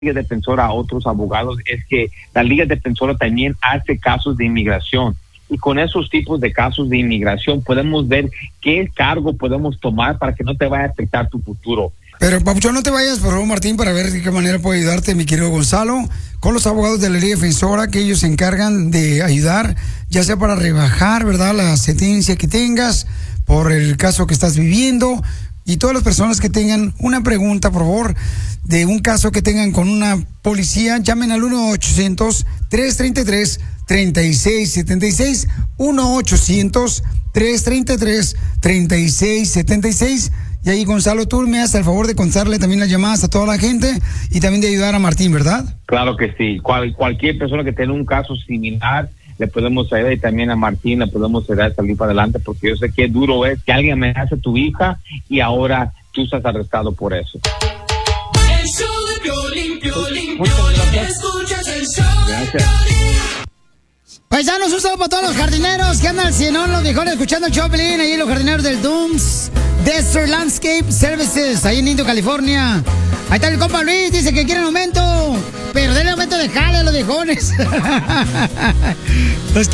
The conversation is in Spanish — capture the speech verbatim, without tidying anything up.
Liga Defensora a otros abogados es que la Liga Defensora también hace casos de inmigración, y con esos tipos de casos de inmigración podemos ver qué cargo podemos tomar para que no te vaya a afectar tu futuro. Pero, Papuchón, no te vayas, por favor, Martín, para ver de qué manera puede ayudarte, mi querido Gonzalo, con los abogados de la Liga Defensora, que ellos se encargan de ayudar, ya sea para rebajar, ¿verdad?, la sentencia que tengas por el caso que estás viviendo. Y todas las personas que tengan una pregunta, por favor, de un caso que tengan con una policía, llamen al uno ochocientos, tres treinta y tres, treinta y seis setenta y seis, uno ochocientos, tres treinta y tres, treinta y seis setenta y seis. Y ahí, Gonzalo, tú me haces el favor de contarle también las llamadas a toda la gente y también de ayudar a Martín, ¿verdad? Claro que sí. Cual, cualquier persona que tenga un caso similar, le podemos ayudar, y también a Martín le podemos ayudar a salir para adelante, porque yo sé qué duro es que alguien amenace a tu hija y ahora tú estás arrestado por eso. El show de Piolín, Piolín, Piolín, escuchas el show de Gracias. Paisanos, un saludo para todos los jardineros que andan al cienón, los mejores escuchando el show de Piolín, ahí los jardineros del Dooms Desert Landscape Services, ahí en Indio, California. Ahí está el compa Luis, dice que quiere un aumento, pero denle aumento de jale a los viejones. Los